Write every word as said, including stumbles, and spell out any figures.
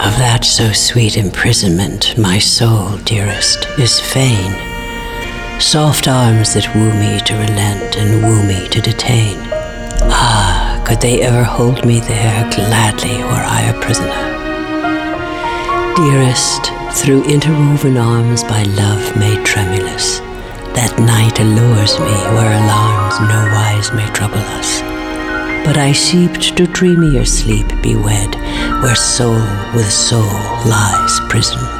Of that so sweet imprisonment my soul, dearest, is fain. Soft arms that woo me to relent and woo me to detain. Ah, could they ever hold me there gladly were I a prisoner. Dearest, through interwoven arms by love made tremulous, that night allures me where alarms nowise may trouble us. But I seeped to dreamier sleep be wed, where soul with soul lies prisoned.